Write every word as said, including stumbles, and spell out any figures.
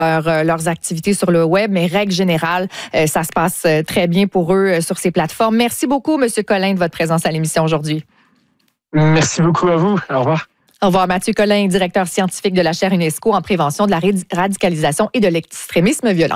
leur, leurs activités sur le web, mais règle générale, euh, ça se passe très bien pour eux euh, sur ces plateformes. Merci beaucoup, M. Collin, de votre présence à l'émission aujourd'hui. Merci beaucoup à vous. Au revoir. Au revoir, Mathieu Collin, directeur scientifique de la chaire UNESCO en prévention de la radicalisation et de l'extrémisme violent.